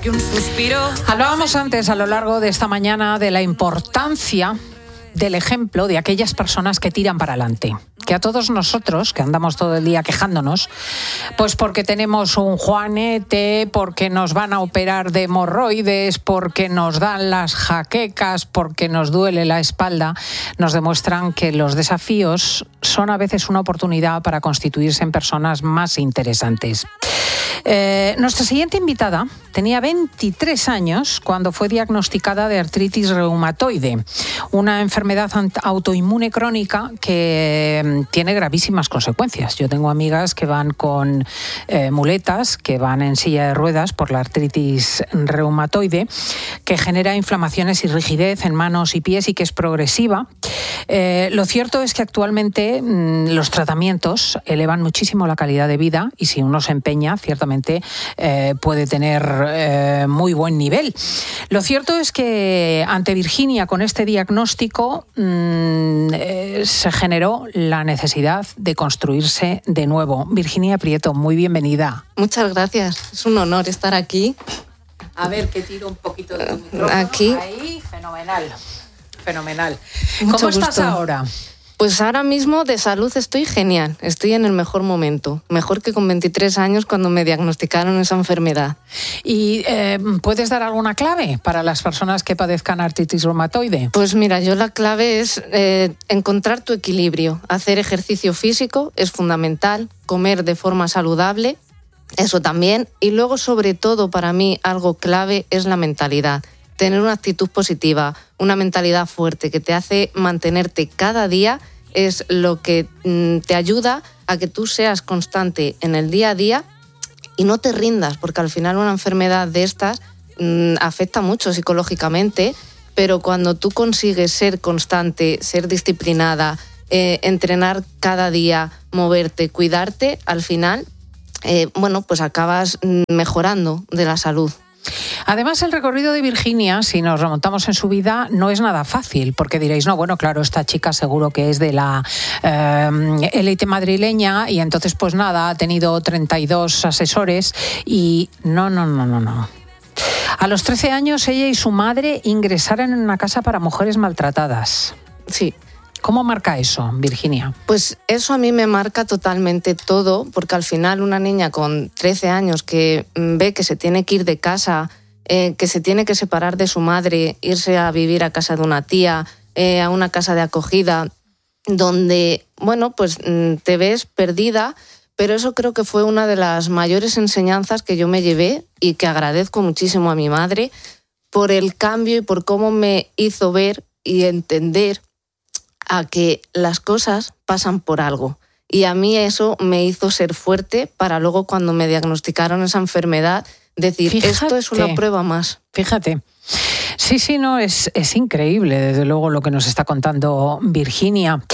que un suspiro. Hablábamos antes, a lo largo de esta mañana, de la importancia del ejemplo de aquellas personas que tiran para adelante. Que a todos nosotros, que andamos todo el día quejándonos, pues porque tenemos un juanete, porque nos van a operar de hemorroides, porque nos dan las jaquecas, porque nos duele la espalda, nos demuestran que los desafíos son a veces una oportunidad para constituirse en personas más interesantes. Nuestra siguiente invitada tenía 23 años cuando fue diagnosticada de artritis reumatoide, una enfermedad autoinmune crónica que tiene gravísimas consecuencias. Yo tengo amigas que van con muletas, que van en silla de ruedas por la artritis reumatoide, que genera inflamaciones y rigidez en manos y pies y que es progresiva. Lo cierto es que actualmente los tratamientos elevan muchísimo la calidad de vida y si uno se empeña, ciertamente puede tener muy buen nivel. Lo cierto es que ante Virginia, con este diagnóstico, se generó la necesidad de construirse de nuevo. Virginia Prieto, muy bienvenida. Muchas gracias, es un honor estar aquí. A ver, que tiro un poquito de tu micrófono. Aquí. Ahí, fenomenal. Fenomenal. Mucho ¿Cómo estás gusto. ahora? Pues ahora mismo de salud estoy genial, estoy en el mejor momento, mejor que con 23 años cuando me diagnosticaron esa enfermedad. ¿Y puedes dar alguna clave para las personas que padezcan artritis reumatoide? Pues mira, yo la clave es encontrar tu equilibrio, hacer ejercicio físico es fundamental, comer de forma saludable, eso también, y luego sobre todo para mí algo clave es la mentalidad. Tener una actitud positiva, una mentalidad fuerte que te hace mantenerte cada día es lo que te ayuda a que tú seas constante en el día a día y no te rindas, porque al final una enfermedad de estas afecta mucho psicológicamente, pero cuando tú consigues ser constante, ser disciplinada, entrenar cada día, moverte, cuidarte, al final, pues acabas mejorando de la salud. Además, el recorrido de Virginia, si nos remontamos en su vida, no es nada fácil, porque diréis, no, bueno, claro, esta chica seguro que es de la élite madrileña y entonces, pues nada, ha tenido 32 asesores y no. A los 13 años, ella y su madre ingresaron en una casa para mujeres maltratadas. Sí. ¿Cómo marca eso, Virginia? Pues eso a mí me marca totalmente todo, porque al final una niña con 13 años que ve que se tiene que ir de casa, que se tiene que separar de su madre, irse a vivir a casa de una tía, a una casa de acogida, donde, pues te ves perdida, pero eso creo que fue una de las mayores enseñanzas que yo me llevé y que agradezco muchísimo a mi madre por el cambio y por cómo me hizo ver y entender a que las cosas pasan por algo. Y a mí eso me hizo ser fuerte para luego cuando me diagnosticaron esa enfermedad decir, fíjate, esto es una prueba más. Fíjate. Sí, no, es increíble, desde luego, lo que nos está contando Virginia.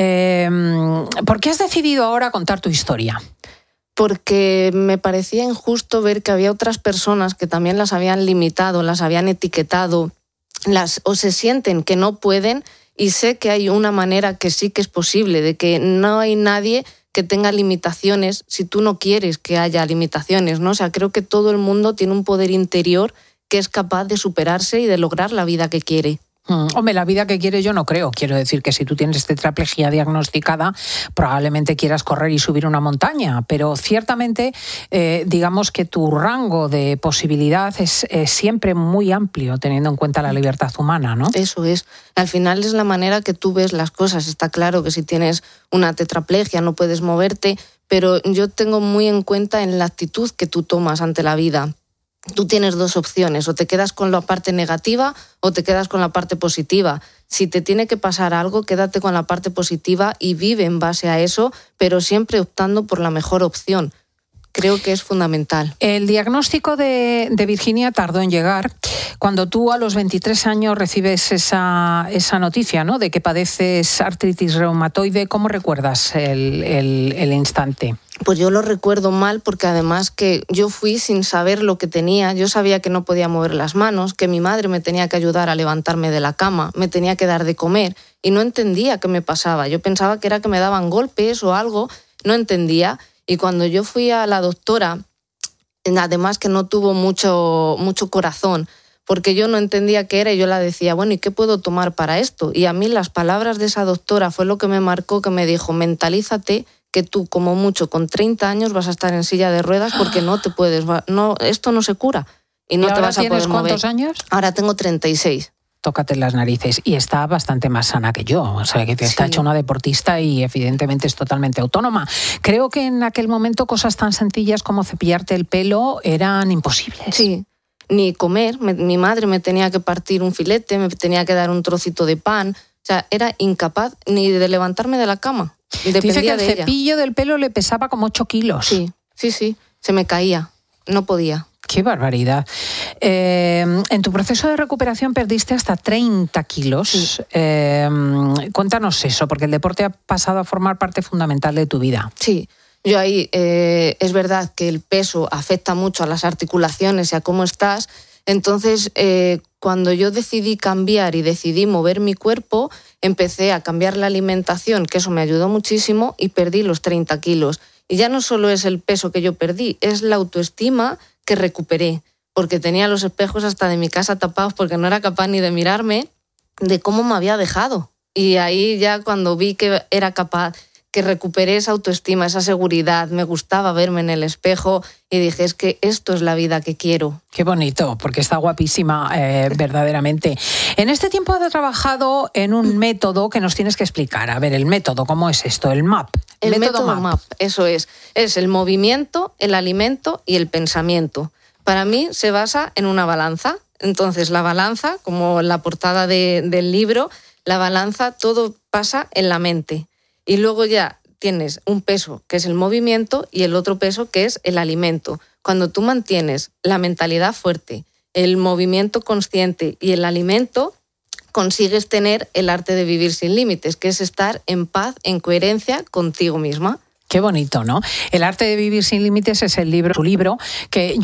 ¿Por qué has decidido ahora contar tu historia? Porque me parecía injusto ver que había otras personas que también las habían limitado, las habían etiquetado, o se sienten que no pueden. Y sé que hay una manera que sí que es posible, de que no hay nadie que tenga limitaciones si tú no quieres que haya limitaciones, ¿no? O sea, creo que todo el mundo tiene un poder interior que es capaz de superarse y de lograr la vida que quiere. Hombre, la vida que quiere yo no creo. Quiero decir que si tú tienes tetraplegia diagnosticada, probablemente quieras correr y subir una montaña, pero ciertamente digamos que tu rango de posibilidad es siempre muy amplio, teniendo en cuenta la libertad humana, ¿no? Eso es. Al final es la manera que tú ves las cosas. Está claro que si tienes una tetraplegia no puedes moverte, pero yo tengo muy en cuenta en la actitud que tú tomas ante la vida. Tú tienes dos opciones, o te quedas con la parte negativa o te quedas con la parte positiva. Si te tiene que pasar algo, quédate con la parte positiva y vive en base a eso, pero siempre optando por la mejor opción. Creo que es fundamental. El diagnóstico de Virginia tardó en llegar. Cuando tú a los 23 años recibes esa noticia, ¿no?, de que padeces artritis reumatoide, ¿cómo recuerdas el instante? Pues yo lo recuerdo mal porque además que yo fui sin saber lo que tenía. Yo sabía que no podía mover las manos, que mi madre me tenía que ayudar a levantarme de la cama, me tenía que dar de comer y no entendía qué me pasaba. Yo pensaba que era que me daban golpes o algo, no entendía. Y cuando yo fui a la doctora, además que no tuvo mucho corazón, porque yo no entendía qué era y yo la decía, bueno, ¿y qué puedo tomar para esto? Y a mí las palabras de esa doctora fue lo que me marcó, que me dijo, mentalízate que tú como mucho con 30 años vas a estar en silla de ruedas porque no te puedes, esto no se cura y no te vas a poder mover. ¿Cuántos años? Ahora tengo 36. Tócate las narices. Y está bastante más sana que yo. O sea, que está hecha una deportista y evidentemente es totalmente autónoma. Creo que en aquel momento cosas tan sencillas como cepillarte el pelo eran imposibles. Sí. Ni comer. Mi madre me tenía que partir un filete, me tenía que dar un trocito de pan. O sea, era incapaz ni de levantarme de la cama. Dice que el cepillo del pelo le pesaba como 8 kilos. Sí. Se me caía. No podía. ¡Qué barbaridad! En tu proceso de recuperación perdiste hasta 30 kilos. Sí. Cuéntanos eso, porque el deporte ha pasado a formar parte fundamental de tu vida. Sí, yo ahí es verdad que el peso afecta mucho a las articulaciones y a cómo estás. Entonces, cuando yo decidí cambiar y decidí mover mi cuerpo, empecé a cambiar la alimentación, que eso me ayudó muchísimo, y perdí los 30 kilos. Y ya no solo es el peso que yo perdí, es la autoestima que recuperé, porque tenía los espejos hasta de mi casa tapados porque no era capaz ni de mirarme de cómo me había dejado. Y ahí ya cuando vi que era capaz, que recuperé esa autoestima, esa seguridad, me gustaba verme en el espejo y dije, es que esto es la vida que quiero. Qué bonito, porque está guapísima verdaderamente. En este tiempo has trabajado en un método que nos tienes que explicar. A ver, el método, ¿cómo es esto? El MAP. El método MAP, eso es. Es el movimiento, el alimento y el pensamiento. Para mí se basa en una balanza. Entonces la balanza, como en la portada del libro, la balanza todo pasa en la mente. Y luego ya tienes un peso que es el movimiento y el otro peso que es el alimento. Cuando tú mantienes la mentalidad fuerte, el movimiento consciente y el alimento, consigues tener el arte de vivir sin límites, que es estar en paz, en coherencia contigo misma. Qué bonito, ¿no? El arte de vivir sin límites es tu libro, que